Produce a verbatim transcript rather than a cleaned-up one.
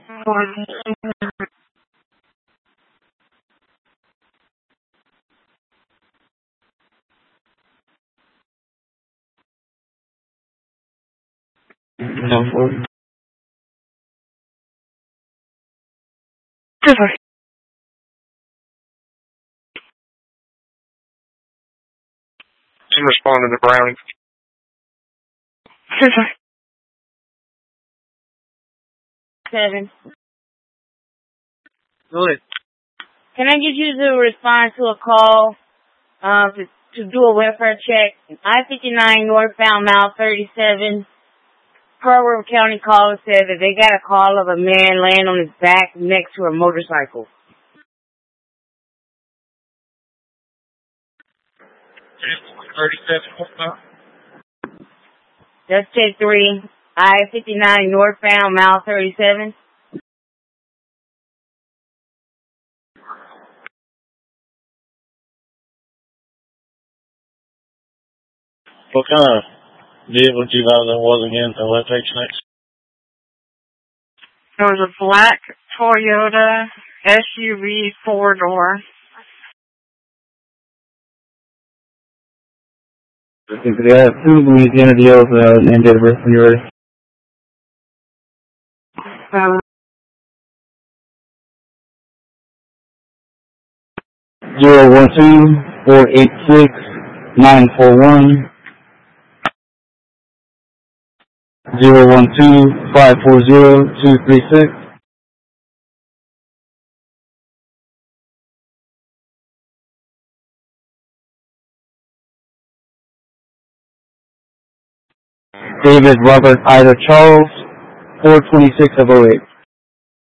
Number. I'm responding to Brownie. Seven. Go ahead. Can I get you to respond to a call uh, to, to do a welfare check? I fifty-nine northbound mile thirty-seven. Pearl River County caller said that they got a call of a man laying on his back next to a motorcycle. thirty-seven northbound. That's J three. I fifty-nine northbound mile thirty-seven. What kind of vehicle two thousand was again? And what takes next? It was a black Toyota S U V four-door. They have two Louisiana deals uh, and date of birth when you're ready. Um, Zero one two four eight six nine four one. Zero one two five four zero two three six. David Robert Ida Charles, four twenty-six of oh eight.